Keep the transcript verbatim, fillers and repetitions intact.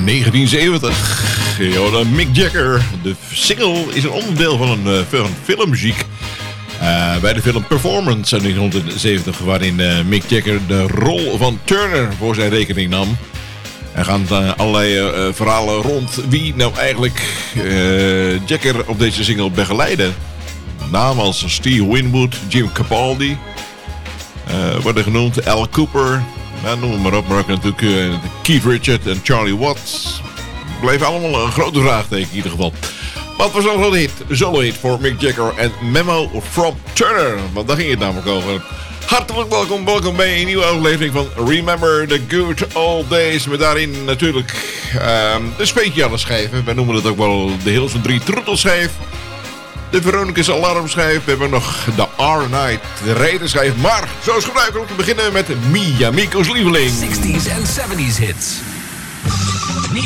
negentien zeventig. Ja, Mick Jagger. De single is een onderdeel van een, uh, van filmmuziek. Uh, bij de film Performance uit negentien zeventig, waarin uh, Mick Jagger de rol van Turner voor zijn rekening nam. Er gaan uh, allerlei uh, verhalen rond wie nou eigenlijk uh, Jagger op deze single begeleidde. Namen als Steve Winwood, Jim Capaldi uh, worden genoemd, Al Cooper, nou, noem maar op, maar ook natuurlijk uh, Keith Richards en Charlie Watts. Bleef allemaal een grote vraagteken in ieder geval. Wat was een hit? Solo hit voor Mick Jagger en Memo from Turner, want daar ging het namelijk over. Hartelijk welkom, welkom bij een nieuwe aflevering van Remember the Good Old Days. Met daarin natuurlijk uh, de speciale schijven. Wij noemen het ook wel de Hills van drie troetelschijf. De Veronica's alarmschijf. We hebben nog de R-Night, de Redenschijf. Maar zoals gebruikelijk beginnen we met Mia Miko's lieveling. zestig's en zeventig's hits.